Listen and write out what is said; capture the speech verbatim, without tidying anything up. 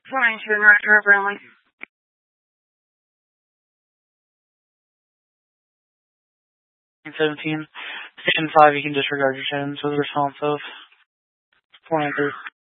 four nine two North River only. seventeen. Station five, you can disregard your tens with a response of four nine three.